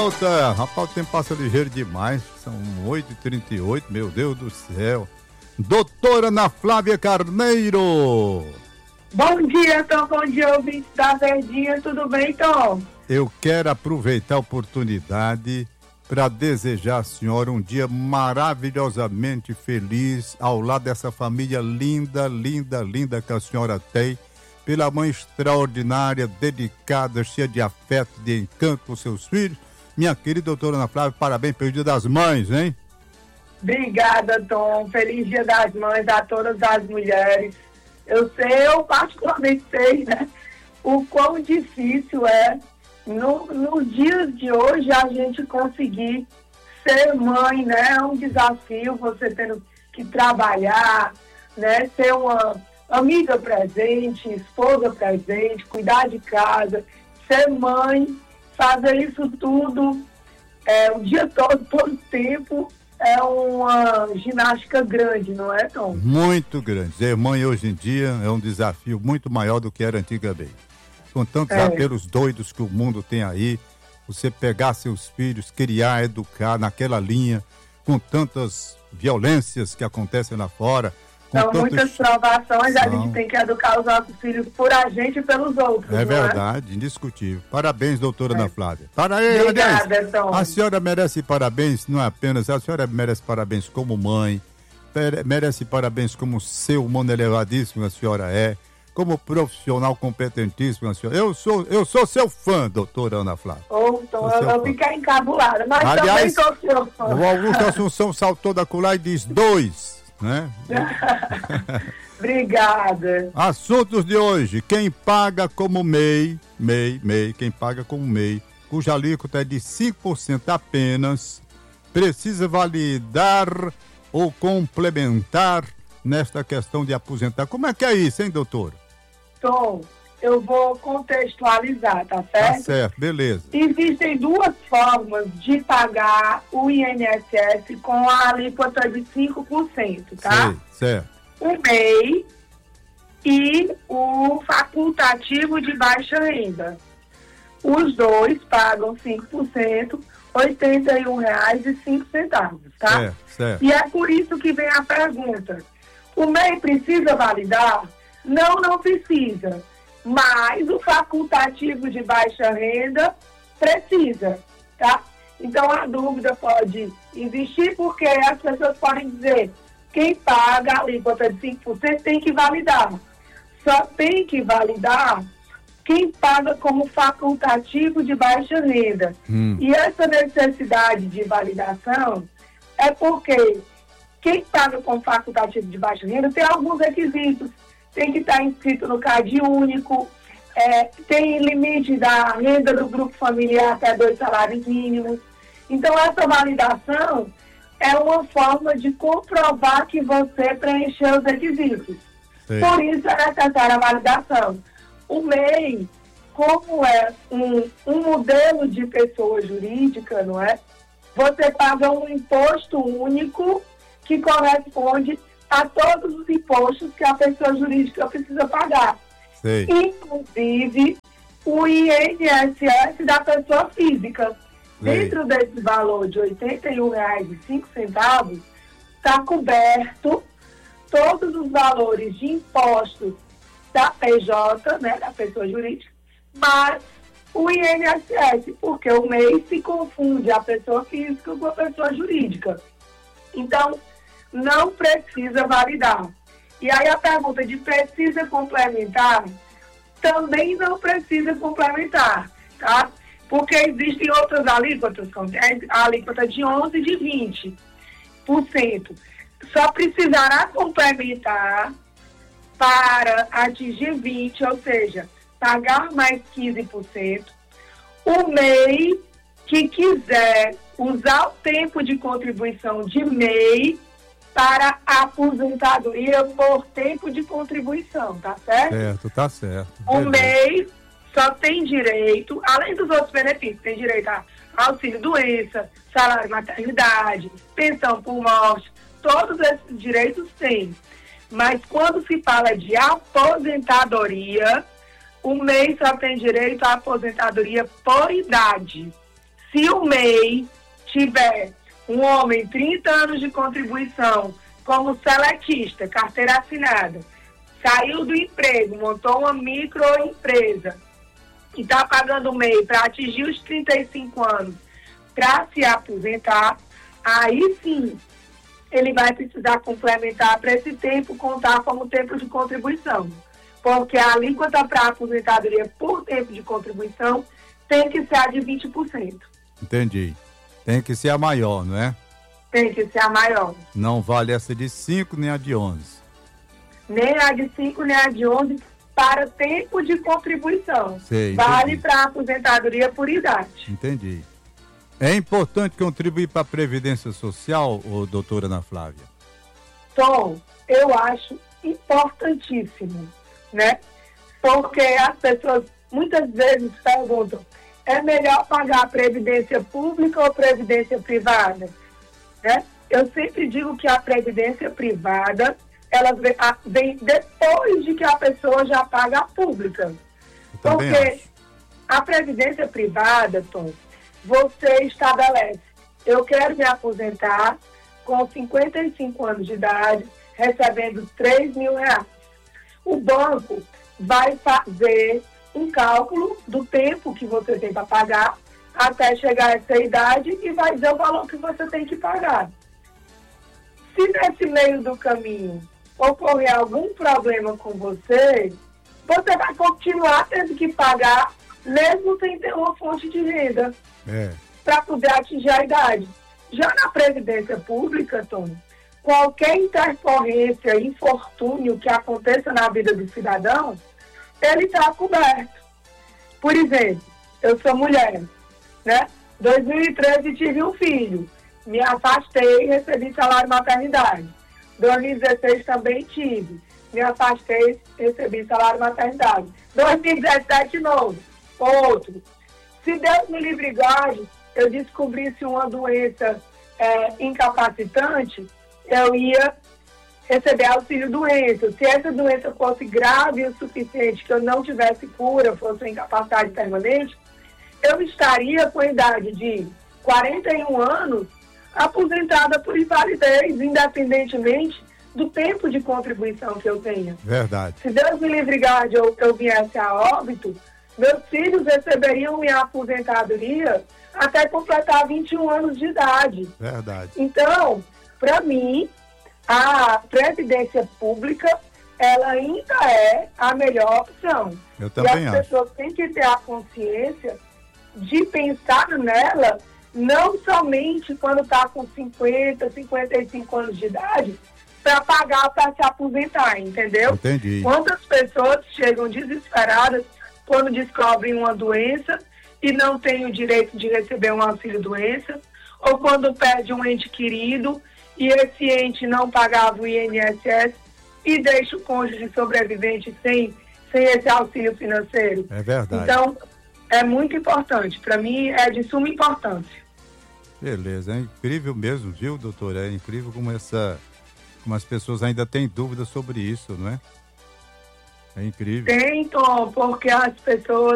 volta! Rapaz, o tempo passa ligeiro demais. São 8h38, meu Deus do céu. Doutora Ana Flávia Carneiro. Bom dia, Tom. Bom dia, ouvinte da Verdinha. Tudo bem, Tom? Eu quero aproveitar a oportunidade para desejar à senhora um dia maravilhosamente feliz ao lado dessa família linda, linda, linda que a senhora tem. Pela mãe extraordinária, dedicada, cheia de afeto, de encanto com seus filhos. Minha querida doutora Ana Flávia, parabéns pelo Dia das Mães, hein? Obrigada, Tom. Feliz Dia das Mães a todas as mulheres. Eu particularmente sei, né, o quão difícil é, nos dias de hoje, a gente conseguir ser mãe, né? É um desafio, você tendo que trabalhar, né, ser uma amiga presente, esposa presente, cuidar de casa, ser mãe, fazer isso tudo o dia todo o tempo, é uma ginástica grande, não é, Tom? Muito grande. Ser mãe hoje em dia é um desafio muito maior do que era antigamente. Com tantos apelos doidos que o mundo tem aí, você pegar seus filhos, criar, educar naquela linha, com tantas violências que acontecem lá fora. São muitas provações, a gente tem que educar os nossos filhos por a gente e pelos outros. É verdade, indiscutível. Parabéns, doutora Ana Flávia. Obrigada, Tom. A senhora merece parabéns, não é apenas, a senhora merece parabéns como mãe, merece parabéns como ser humano elevadíssimo a senhora é, como profissional competentíssimo a senhora. Eu sou seu fã, doutora Ana Flávia. Tom, eu fiquei encabulada, mas aliás, também sou seu fã. O Augusto Assunção saltou da colar e diz 2. Né? Obrigada. Assuntos de hoje: quem paga como MEI, quem paga como MEI, cuja alíquota é de 5% apenas, precisa validar ou complementar nesta questão de aposentar. Como é que é isso, hein, doutor? Tom, eu vou contextualizar, tá certo? Tá certo, beleza. Existem duas formas de pagar o INSS com a alíquota de 5%, tá? Sei, certo. O MEI e o facultativo de baixa renda. Os dois pagam 5%, R$ 81,05, tá? Certo, certo. E é por isso que vem a pergunta. O MEI precisa validar? Não precisa. Mas o facultativo de baixa renda precisa, tá? Então a dúvida pode existir porque as pessoas podem dizer quem paga a alíquota de 5% tem que validar. Só tem que validar quem paga como facultativo de baixa renda. E essa necessidade de validação é porque quem paga como facultativo de baixa renda tem alguns requisitos. Tem que estar inscrito no CAD único, tem limite da renda do grupo familiar até 2 salários mínimos. Então, essa validação é uma forma de comprovar que você preencheu os requisitos. Sim. Por isso é necessária a validação. O MEI, como é um modelo de pessoa jurídica, não é? Você paga um imposto único que corresponde a todos os impostos que a pessoa jurídica precisa pagar. Sim. Inclusive o INSS da pessoa física. Sim. Dentro desse valor de R$ 81,05, está coberto todos os valores de impostos da PJ, né, da pessoa jurídica, mas o INSS, porque o MEI se confunde a pessoa física com a pessoa jurídica. Então, não precisa validar. E aí a pergunta de precisa complementar, também não precisa complementar, tá? Porque existem outras alíquotas, como a alíquota de 11% e de 20%. Só precisará complementar para atingir 20%, ou seja, pagar mais 15%. O MEI que quiser usar o tempo de contribuição de MEI para a aposentadoria por tempo de contribuição, tá certo? Certo, tá certo. O MEI só tem direito, além dos outros benefícios, tem direito a auxílio-doença, salário maternidade, pensão por morte, todos esses direitos tem. Mas quando se fala de aposentadoria, o MEI só tem direito à aposentadoria por idade. Se o MEI tiver um homem 30 anos de contribuição como seletista, carteira assinada, saiu do emprego, montou uma microempresa e está pagando o MEI para atingir os 35 anos para se aposentar, aí sim ele vai precisar complementar para esse tempo, contar como tempo de contribuição. Porque a alíquota para a aposentadoria por tempo de contribuição tem que ser a de 20%. Entendi. Tem que ser a maior, não é? Tem que ser a maior. Não vale essa de 5 nem a de 11. Nem a de 5 nem a de 11 para tempo de contribuição. Sei, vale para a aposentadoria por idade. Entendi. É importante contribuir para a Previdência Social, doutora Ana Flávia? Tom, eu acho importantíssimo, né? Porque as pessoas muitas vezes perguntam, é melhor pagar a Previdência Pública ou Previdência Privada? Né? Eu sempre digo que a Previdência Privada, ela vem depois de que a pessoa já paga a pública. Porque a Previdência Privada, Tom, você estabelece, eu quero me aposentar com 55 anos de idade, recebendo R$3.000. O banco vai fazer um cálculo do tempo que você tem para pagar até chegar a essa idade e vai dizer o valor que você tem que pagar. Se nesse meio do caminho ocorrer algum problema com você, você vai continuar tendo que pagar mesmo sem ter uma fonte de renda para poder atingir a idade. Já na Previdência Pública, Tom, qualquer intercorrência, infortúnio que aconteça na vida do cidadão, ele está coberto. Por exemplo, eu sou mulher, né? 2013 tive um filho, me afastei e recebi salário maternidade. 2016 também tive, me afastei e recebi salário maternidade. 2017 de novo, outro. Se Deus me livre e guarde, eu descobrisse uma doença incapacitante, eu ia receber auxílio-doença. Se essa doença fosse grave o suficiente, que eu não tivesse cura, fosse uma incapacidade permanente, eu estaria com a idade de 41 anos aposentada por invalidez, independentemente do tempo de contribuição que eu tenha. Verdade. Se Deus me livre e guarde eu viesse a óbito, meus filhos receberiam minha aposentadoria até completar 21 anos de idade. Verdade. Então, para mim, a Previdência Pública, ela ainda é a melhor opção. Eu também e as acho. pessoas têm que ter a consciência de pensar nela, não somente quando está com 50, 55 anos de idade, para pagar para se aposentar, entendeu? Entendi. Quantas pessoas chegam desesperadas quando descobrem uma doença e não têm o direito de receber um auxílio-doença, ou quando perde um ente querido e esse ente não pagava o INSS e deixa o cônjuge sobrevivente sem esse auxílio financeiro. É verdade. Então, é muito importante. Para mim, é de suma importância. Beleza, é incrível mesmo, viu, doutora? É incrível como as pessoas ainda têm dúvidas sobre isso, não é? É incrível. Tem, Tom, porque as pessoas